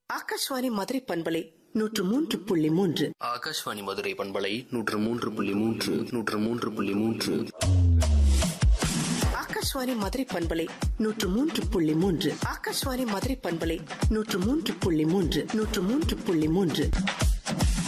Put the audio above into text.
ஆகாஷ்வாணி மதுரை பண்பலை 103.3. ஆகாஷ்வாணி மதுரை பண்பலை 103.3. ஆகாஷ்வாணி மதுரை பண்பலை 103.3. ஆகாஷ்வாணி மதுரை பண்பலை 103.3.